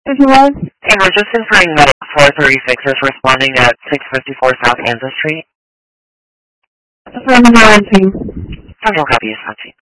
If you was? Hey, we're just inferring that 436 is responding at 654 South Kansas Street. Affirmative, 1-2. Central copy is 14.